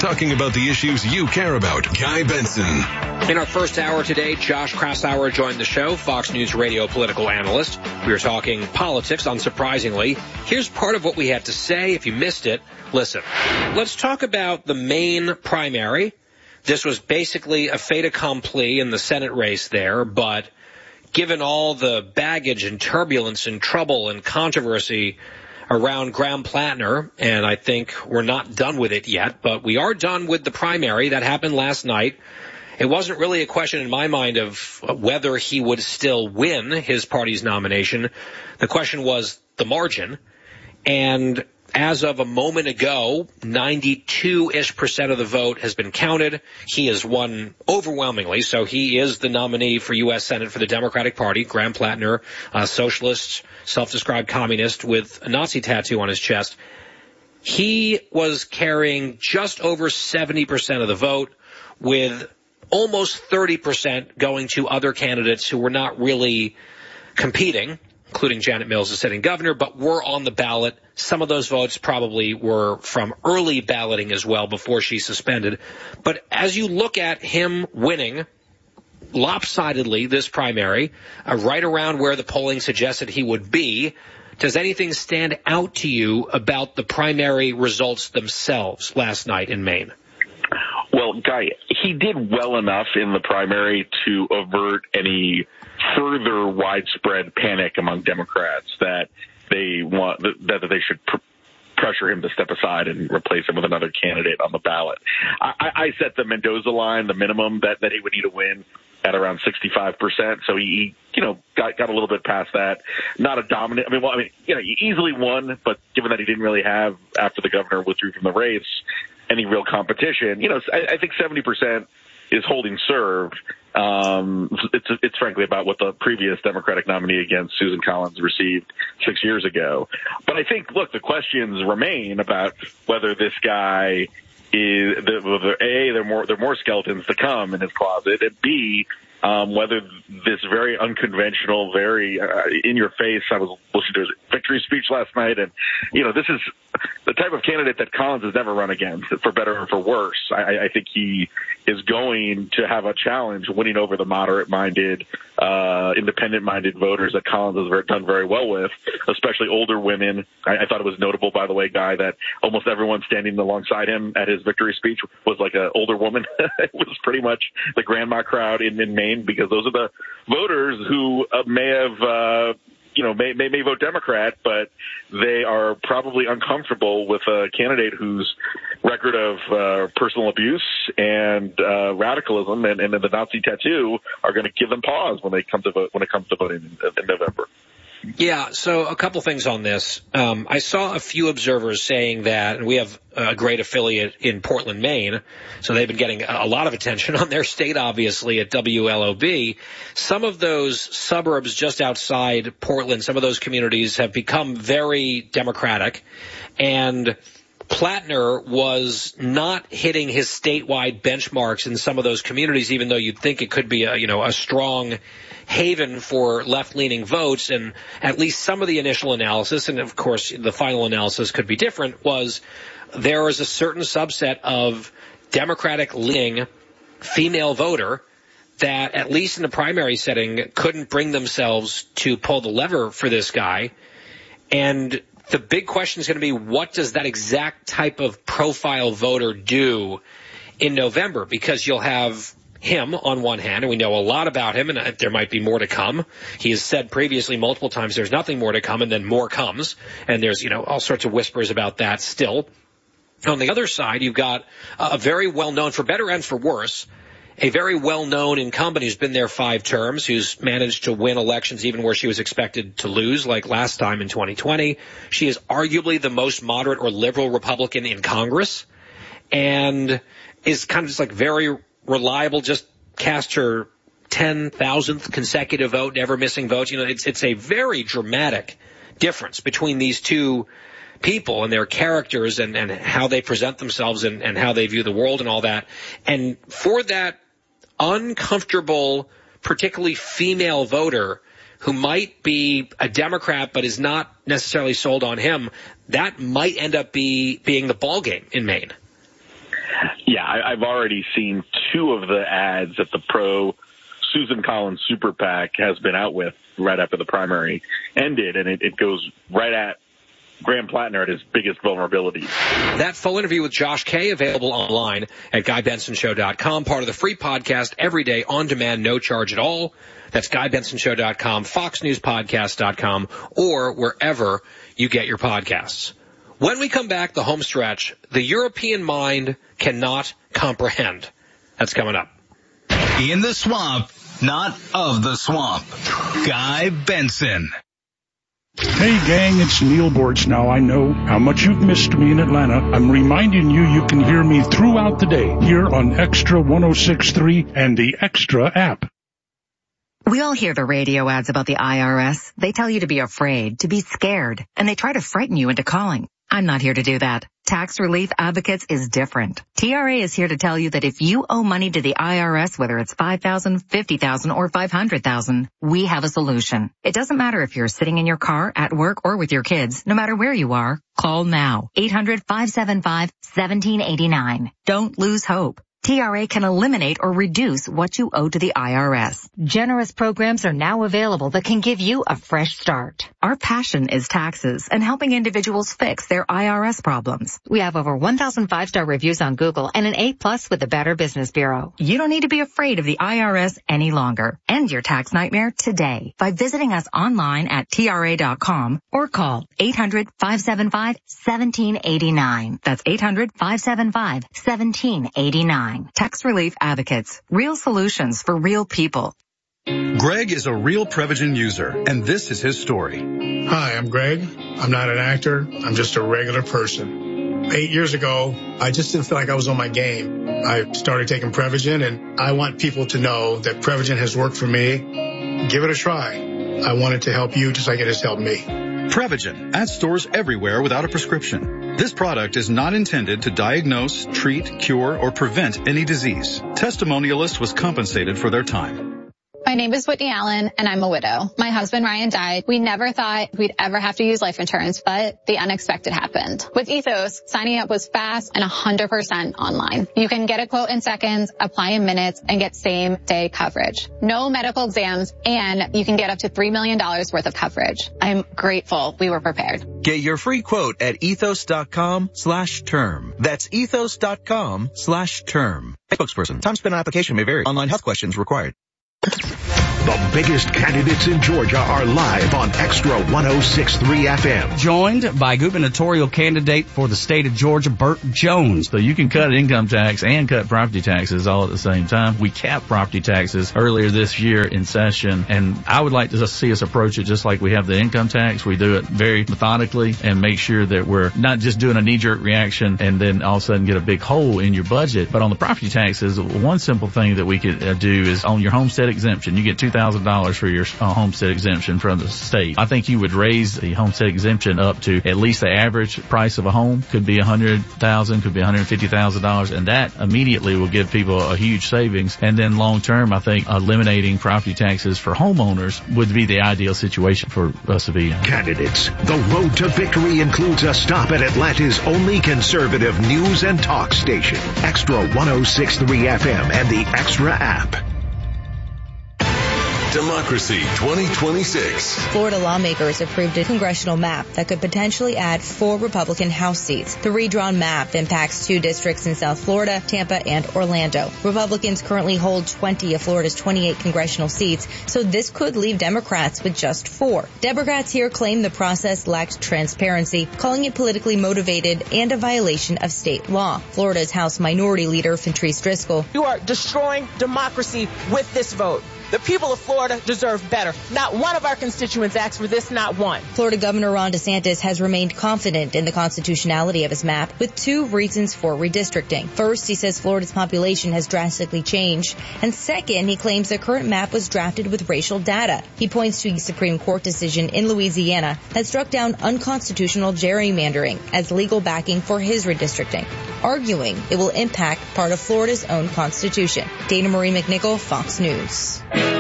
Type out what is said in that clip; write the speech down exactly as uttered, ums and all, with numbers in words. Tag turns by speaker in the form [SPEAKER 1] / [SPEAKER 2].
[SPEAKER 1] talking about the issues you care about. Guy Benson.
[SPEAKER 2] In our first hour today, Josh Kraushaar joined the show, Fox News radio political analyst. We were talking politics, unsurprisingly. Here's part of what we had to say. If you missed it, listen. Let's talk about the Maine primary. This was basically a fait accompli in the Senate race there, but given all the baggage and turbulence and trouble and controversy around Graham Plattner, and I think we're not done with it yet, but we are done with the primary. That happened last night. It wasn't really a question in my mind of whether he would still win his party's nomination. The question was the margin. And as of a moment ago, ninety-two-ish percent of the vote has been counted. He has won overwhelmingly, so he is the nominee for U S Senate for the Democratic Party. Graham Plattner, a socialist, self-described communist with a Nazi tattoo on his chest. He was carrying just over seventy percent of the vote, with almost thirty percent going to other candidates who were not really competing, including Janet Mills, the sitting governor, but were on the ballot. Some of those votes probably were from early balloting as well before she suspended. But as you look at him winning lopsidedly this primary, uh, right around where the polling suggested he would be, does anything stand out to you about the primary results themselves last night in Maine?
[SPEAKER 3] Well, Guy, he did well enough in the primary to avert any further widespread panic among Democrats that they want that they should pr- pressure him to step aside and replace him with another candidate on the ballot. I, I set the Mendoza line, the minimum that, that he would need to win, at around sixty-five percent. So he, you know, got got a little bit past that. Not a dominant. I mean, well, I mean, you know, he easily won, but given that he didn't really have, after the governor withdrew from the race, any real competition, you know, I, I think seventy percent is holding serve. Um, it's, it's frankly about what the previous Democratic nominee against Susan Collins received six years ago. But I think, look, the questions remain about whether this guy is, the, the, A, there are more, there are more skeletons to come in his closet, and B, um, whether this very unconventional, very uh, in-your-face, I was listening to his victory speech last night, and, you know, this is the type of candidate that Collins has never run against, for better or for worse. I, I think he is going to have a challenge winning over the moderate-minded, uh, independent-minded voters that Collins has done very well with, especially older women. I, I thought it was notable, by the way, Guy, that almost everyone standing alongside him at his victory speech was like an older woman. It was pretty much the grandma crowd in, in Maine, because those are the voters who uh, may have, uh, you know, may, may may vote Democrat, but they are probably uncomfortable with a candidate whose record of uh, personal abuse and uh, radicalism and, and the Nazi tattoo are going to give them pause when they come to vote when it comes to voting in, in November.
[SPEAKER 2] Yeah, so a couple things on this. Um, I saw a few observers saying that, and we have a great affiliate in Portland, Maine, so they've been getting a lot of attention on their state, obviously, at W L O B. Some of those suburbs just outside Portland, some of those communities have become very Democratic, and Plattner was not hitting his statewide benchmarks in some of those communities, even though you'd think it could be a, you know, a strong haven for left-leaning votes. And at least some of the initial analysis, and of course the final analysis could be different, was there is a certain subset of Democratic-leaning female voter that, at least in the primary setting, couldn't bring themselves to pull the lever for this guy. And the big question is going to be, what does that exact type of profile voter do in November? Because you'll have him on one hand, and we know a lot about him, and there might be more to come. He has said previously multiple times there's nothing more to come, and then more comes. And there's, you know, all sorts of whispers about that still. On the other side, you've got a very well-known, for better and for worse, a very well-known incumbent who's been there five terms, who's managed to win elections even where she was expected to lose, like last time in twenty twenty. She is arguably the most moderate or liberal Republican in Congress, and is kind of just like very reliable, just cast her ten thousandth consecutive vote, never missing votes. You know, it's it's a very dramatic difference between these two people and their characters and, and how they present themselves and, and how they view the world and all that. And for that uncomfortable, particularly female voter who might be a Democrat but is not necessarily sold on him, that might end up be being the ballgame in Maine.
[SPEAKER 3] Yeah, I, I've already seen two of the ads that the pro Susan Collins Super PAC has been out with right after the primary ended, and it, it goes right at Graham Plattner at his biggest vulnerability.
[SPEAKER 2] That full interview with Josh Kay available online at guy benson show dot com, part of the free podcast every day on demand, no charge at all. That's guy benson show dot com, fox news podcast dot com, or wherever you get your podcasts. When we come back, the home stretch, the European mind cannot comprehend. That's coming up.
[SPEAKER 4] In the swamp, not of the swamp. Guy Benson.
[SPEAKER 5] Hey gang, it's Neil Bortz. Now I know how much you've missed me in Atlanta. I'm reminding you you can hear me throughout the day here on Extra one oh six point three and the Extra app.
[SPEAKER 6] We all hear the radio ads about the I R S. They tell you to be afraid, to be scared, and they try to frighten you into calling. I'm not here to do that. Tax Relief Advocates is different. T R A is here to tell you that if you owe money to the I R S, whether it's five thousand dollars, fifty thousand dollars, or five hundred thousand dollars, we have a solution. It doesn't matter if you're sitting in your car, at work, or with your kids. No matter where you are, call now. eight hundred, five seven five, one seven eight nine. Don't lose hope. T R A can eliminate or reduce what you owe to the I R S. Generous programs are now available that can give you a fresh start. Our passion is taxes and helping individuals fix their I R S problems. We have over one thousand five-star reviews on Google and an A plus with the Better Business Bureau. You don't need to be afraid of the I R S any longer. End your tax nightmare today by visiting us online at T R A dot com or call eight hundred, five seven five, one seven eight nine. That's eight hundred, five seven five, one seven eight nine. Tax Relief Advocates. Real solutions for real people.
[SPEAKER 7] Greg is a real Prevagen user, and this is his story.
[SPEAKER 8] Hi, I'm Greg. I'm not an actor. I'm just a regular person. Eight years ago, I just didn't feel like I was on my game. I started taking Prevagen, and I want people to know that Prevagen has worked for me. Give it a try. I want it to help you just like it has helped me.
[SPEAKER 7] Prevagen, at stores everywhere without a prescription. This product is not intended to diagnose, treat, cure, or prevent any disease. Testimonialist was compensated for their time.
[SPEAKER 9] My name is Whitney Allen, and I'm a widow. My husband, Ryan, died. We never thought we'd ever have to use life insurance, but the unexpected happened. With Ethos, signing up was fast and one hundred percent online. You can get a quote in seconds, apply in minutes, and get same-day coverage. No medical exams, and you can get up to three million dollars worth of coverage. I'm grateful we were prepared.
[SPEAKER 10] Get your free quote at ethos.com slash term. That's ethos.com slash term. Spokesperson. Time spent on application may vary. Online health questions required.
[SPEAKER 1] The biggest candidates in Georgia are live on Extra one oh six point three F M.
[SPEAKER 11] Joined by gubernatorial candidate for the state of Georgia, Burt Jones.
[SPEAKER 12] So you can cut income tax and cut property taxes all at the same time. We capped property taxes earlier this year in session, and I would like to just see us approach it just like we have the income tax. We do it very methodically and make sure that we're not just doing a knee-jerk reaction and then all of a sudden get a big hole in your budget. But on the property taxes, one simple thing that we could uh, do is on your homestead exemption. You get two thousand dollars for your uh, homestead exemption from the state. I think you would raise the homestead exemption up to at least the average price of a home. Could be one hundred thousand dollars, could be one hundred fifty thousand dollars, and that immediately will give people a huge savings. And then long term, I think eliminating property taxes for homeowners would be the ideal situation for us to be in.
[SPEAKER 1] Candidates, the road to victory includes a stop at Atlanta's only conservative news and talk station, Extra one oh six point three F M and the Extra app. Democracy twenty twenty-six.
[SPEAKER 13] Florida lawmakers approved a congressional map that could potentially add four Republican House seats. The redrawn map impacts two districts in South Florida, Tampa, and Orlando. Republicans currently hold twenty of Florida's twenty-eight congressional seats, so this could leave Democrats with just four. Democrats here claim the process lacked transparency, calling it politically motivated and a violation of state law. Florida's House Minority Leader, Fentrice Driscoll.
[SPEAKER 14] You are destroying democracy with this vote. The people of Florida deserve better. Not one of our constituents asked for this, not one.
[SPEAKER 13] Florida Governor Ron DeSantis has remained confident in the constitutionality of his map with two reasons for redistricting. First, he says Florida's population has drastically changed. And second, he claims the current map was drafted with racial data. He points to a Supreme Court decision in Louisiana that struck down unconstitutional gerrymandering as legal backing for his redistricting, arguing it will impact part of Florida's own constitution. Dana Marie McNichol, Fox News.